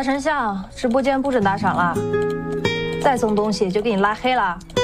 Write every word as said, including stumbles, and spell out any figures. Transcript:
神像直播间不准打赏了，再送东西就给你拉黑了。